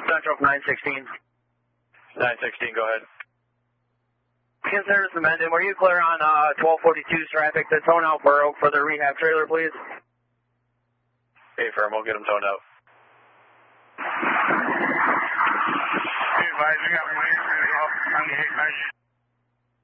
Central 916. 916, go ahead. Consider some ending. Were you clear on 1242's traffic to tone out Burr Oak for the rehab trailer, please? Hey, firm, we'll get them toned out. Be advised, we got one on the 8